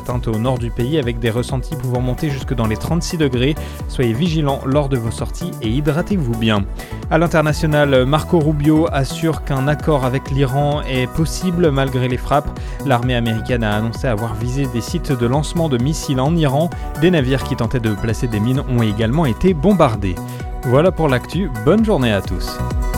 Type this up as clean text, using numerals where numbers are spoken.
atteintes au nord du pays avec des ressentis pouvant monter jusque dans les 36 degrés. Soyez vigilants lors de vos sorties et hydratez-vous bien. À l'international, Marco Rubio assure qu'un accord avec l'Iran est possible malgré les frappes. L'armée américaine a annoncé avoir visé des sites de lancement de missiles en Iran. Des navires qui tentaient de placer des mines ont également été bombardés. Voilà pour l'actu, bonne journée à tous.